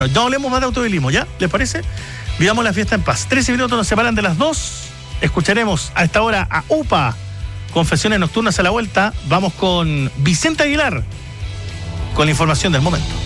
No hablemos más de automovilismo, ¿ya? ¿Les parece? Vivamos la fiesta en paz. 13 minutos nos separan de las 2. Escucharemos a esta hora a UPA, Confesiones Nocturnas a la vuelta. Vamos con Vicente Aguilar, con la información del momento.